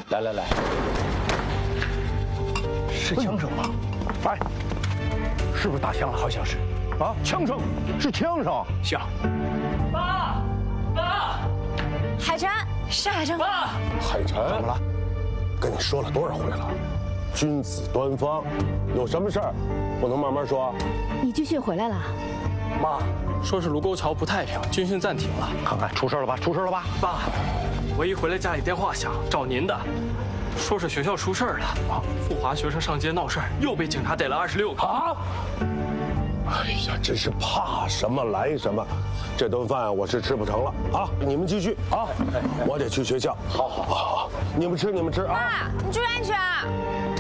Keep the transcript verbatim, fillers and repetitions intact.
来来来，是枪声吗？哎，是不是打枪了？好像是。啊，枪声，是枪声。像。 爸，爸， 海晨，是海晨。 爸， 海晨，怎么了？跟你说了多少回了？君子端方，有什么事儿不能慢慢说？ 你军训回来了？ 妈，说是卢沟桥不太平，军训暂停了。 看看出事了吧？出事了吧？ 爸，我一回来家里电话响，找您的，说是学校出事儿了。啊，富华学生上街闹事儿，又被警察逮了二十六个。 啊！哎呀，真是怕什么来什么，这顿饭我是吃不成了啊！你们继续啊，我得去学校。好好好好，你们吃你们吃啊！ 爸，你注意安全。